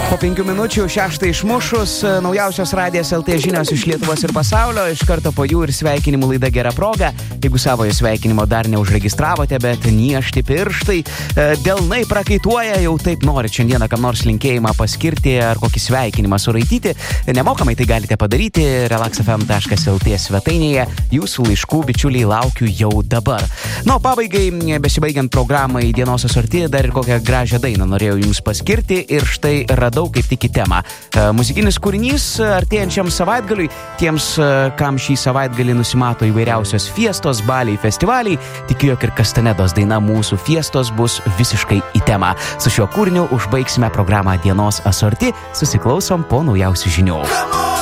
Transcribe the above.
Po 5 minučių 6 išmušus, naujausios radijas LT žinios iš Lietuvos ir pasaulio, iš karto po jų ir sveikinimų laida Gera proga. Jeigu savojo sveikinimo dar neužregistravote, bet niežti pirštai, delnai prakaituoja, jau taip norit šiandieną kam nors linkėjimą paskirti ar kokį sveikinimą suraityti, nemokamai tai galite padaryti relaxfm.lt svetainėje. Jūsų laiškų, bičiuliai, laukiu jau dabar. Na, pabaigai, besibaigiant programai dienos asorti, dar ir kokią gražią dainą norėjau jums paskirti ir štai radau kaip tik į temą. Muzikinis kūrinys artėjančiam savaitgaliui, tiems, kam šį savaitgalį nusimato įvairiausios fiestos, baliai, festivaliai, tikiu, jog ir Kastanedos daina Mūsų fiestos bus visiškai į temą. Su šiuo kūriniu užbaigsime programą dienos asorti, susiklausom po naujausių žinių.